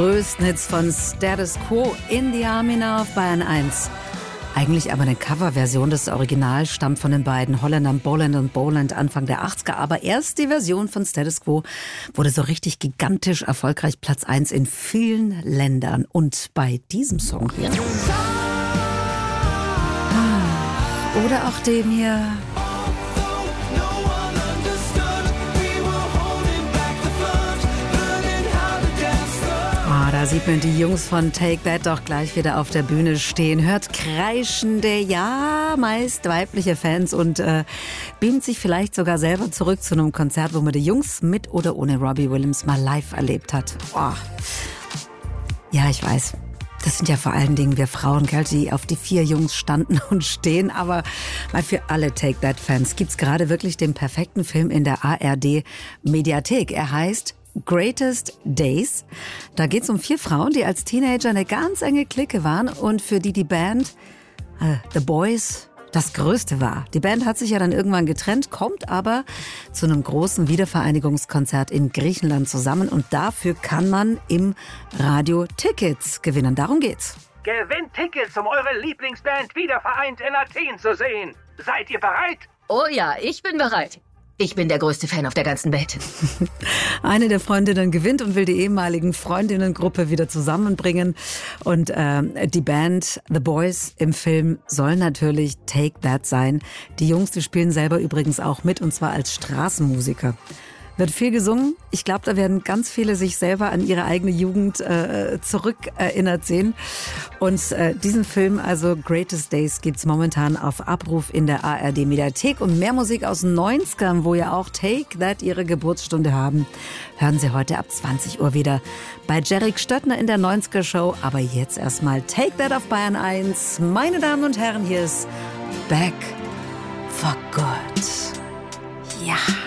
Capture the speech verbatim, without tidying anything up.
größten Hits von Status Quo, In the Army Now auf Bayern eins. Eigentlich aber eine Coverversion. Das Original stammt von den beiden Holländern Boland und Boland Anfang der achtziger. Aber erst die Version von Status Quo wurde so richtig gigantisch erfolgreich. Platz eins in vielen Ländern. Und bei diesem Song hier. Oder auch dem hier. Da sieht man die Jungs von Take That doch gleich wieder auf der Bühne stehen, hört kreischende, ja, meist weibliche Fans und äh, beamt sich vielleicht sogar selber zurück zu einem Konzert, wo man die Jungs mit oder ohne Robbie Williams mal live erlebt hat. Oh. Ja, ich weiß. Das sind ja vor allen Dingen wir Frauen, gell, die auf die vier Jungs standen und stehen. Aber mal für alle Take That-Fans gibt's gerade wirklich den perfekten Film in der A R D-Mediathek. Er heißt Greatest Days. Da geht's um vier Frauen, die als Teenager eine ganz enge Clique waren und für die die Band äh, The Boys das Größte war. Die Band hat sich ja dann irgendwann getrennt, kommt aber zu einem großen Wiedervereinigungskonzert in Griechenland zusammen und dafür kann man im Radio Tickets gewinnen. Darum geht's. Gewinnt Tickets, um eure Lieblingsband wieder vereint in Athen zu sehen. Seid ihr bereit? Oh ja, ich bin bereit. Ich bin der größte Fan auf der ganzen Welt. Eine der Freundinnen gewinnt und will die ehemaligen Freundinnengruppe wieder zusammenbringen. Und äh, die Band The Boys im Film soll natürlich Take That sein. Die Jungs, die spielen selber übrigens auch mit, und zwar als Straßenmusiker. Wird viel gesungen. Ich glaube, da werden ganz viele sich selber an ihre eigene Jugend äh, zurückerinnert sehen. Und äh, diesen Film, also Greatest Days, gibt's momentan auf Abruf in der A R D-Mediathek. Und mehr Musik aus den neunzigern, wo ja auch Take That ihre Geburtsstunde haben, hören Sie heute ab zwanzig Uhr wieder bei Jerrik Stöttner in der neunziger-Show. Aber jetzt erstmal Take That auf Bayern eins. Meine Damen und Herren, hier ist Back for Good. Ja.